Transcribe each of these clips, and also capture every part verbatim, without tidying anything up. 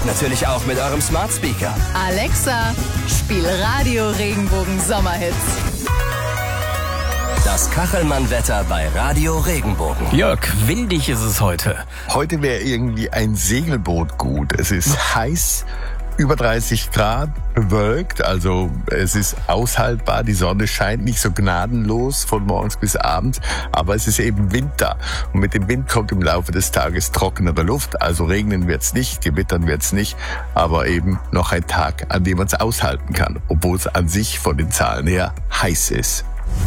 geht natürlich auch mit eurem Smart Speaker. Alexa, spiel Radio Regenbogen Sommerhits. Das Kachelmann-Wetter bei Radio Regenbogen. Jörg, windig ist es heute. Heute wäre irgendwie ein Segelboot gut. Es ist heiß, über dreißig Grad, bewölkt, also es ist aushaltbar. Die Sonne scheint nicht so gnadenlos von morgens bis abends, aber es ist eben Winter. Und mit dem Wind kommt im Laufe des Tages trockenere Luft, also regnen wird's nicht, gewittern wird's nicht, aber eben noch ein Tag, an dem man es aushalten kann, obwohl es an sich von den Zahlen her heiß ist.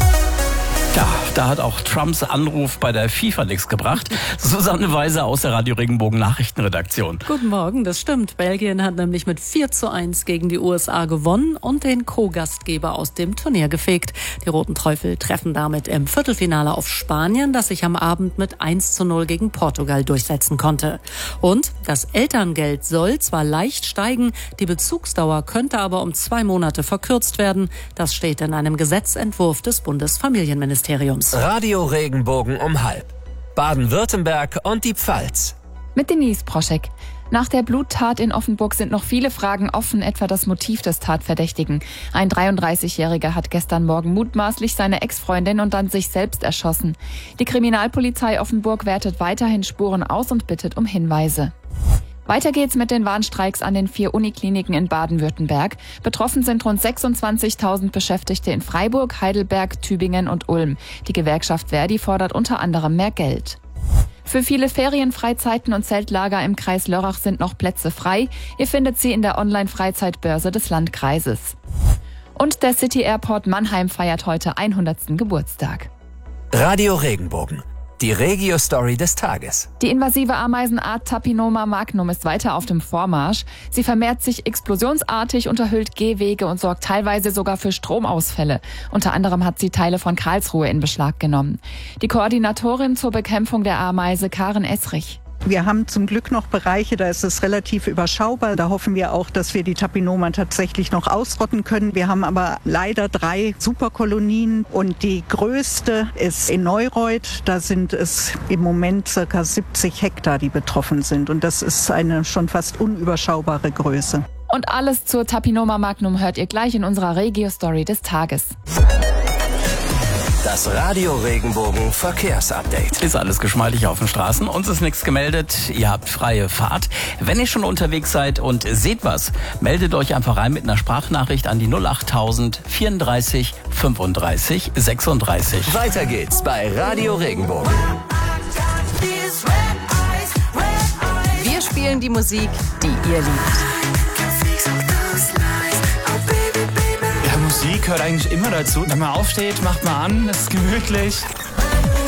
Ja, da hat auch Trumps Anruf bei der FIFA nichts gebracht. Susanne Weiser aus der Radio Regenbogen Nachrichtenredaktion. Guten Morgen, das stimmt. Belgien hat nämlich mit vier zu eins gegen die U S A gewonnen und den Co-Gastgeber aus dem Turnier gefegt. Die Roten Teufel treffen damit im Viertelfinale auf Spanien, das sich am Abend mit eins zu null gegen Portugal durchsetzen konnte. Und das Elterngeld soll zwar leicht steigen, die Bezugsdauer könnte aber um zwei Monate verkürzt werden. Das steht in einem Gesetzentwurf des Bundesfamilienministeriums. Radio Regenbogen um halb. Baden-Württemberg und die Pfalz. Mit Denise Proschek. Nach der Bluttat in Offenburg sind noch viele Fragen offen, etwa das Motiv des Tatverdächtigen. Ein dreiunddreißigjähriger hat gestern Morgen mutmaßlich seine Ex-Freundin und dann sich selbst erschossen. Die Kriminalpolizei Offenburg wertet weiterhin Spuren aus und bittet um Hinweise. Weiter geht's mit den Warnstreiks an den vier Unikliniken in Baden-Württemberg. Betroffen sind rund sechsundzwanzigtausend Beschäftigte in Freiburg, Heidelberg, Tübingen und Ulm. Die Gewerkschaft Verdi fordert unter anderem mehr Geld. Für viele Ferienfreizeiten und Zeltlager im Kreis Lörrach sind noch Plätze frei. Ihr findet sie in der Online-Freizeitbörse des Landkreises. Und der City Airport Mannheim feiert heute hundertsten Geburtstag. Radio Regenbogen. Die Regio-Story des Tages. Die invasive Ameisenart Tapinoma magnum ist weiter auf dem Vormarsch. Sie vermehrt sich explosionsartig, unterhüllt Gehwege und sorgt teilweise sogar für Stromausfälle. Unter anderem hat sie Teile von Karlsruhe in Beschlag genommen. Die Koordinatorin zur Bekämpfung der Ameise, Karen Esrich. Wir haben zum Glück noch Bereiche, da ist es relativ überschaubar. Da hoffen wir auch, dass wir die Tapinoma tatsächlich noch ausrotten können. Wir haben aber leider drei Superkolonien und die größte ist in Neureuth. Da sind es im Moment circa siebzig Hektar, die betroffen sind. Und das ist eine schon fast unüberschaubare Größe. Und alles zur Tapinoma magnum hört ihr gleich in unserer Regio-Story des Tages. Das Radio Regenbogen Verkehrsupdate. Ist alles geschmeidig auf den Straßen. Uns ist nichts gemeldet. Ihr habt freie Fahrt. Wenn ihr schon unterwegs seid und seht was, meldet euch einfach rein mit einer Sprachnachricht an die null achttausend vierunddreißig fünfunddreißig sechsunddreißig. Weiter geht's bei Radio Regenbogen. Wir spielen die Musik, die ihr liebt. Musik gehört eigentlich immer dazu. Wenn man aufsteht, macht man an, es ist gemütlich.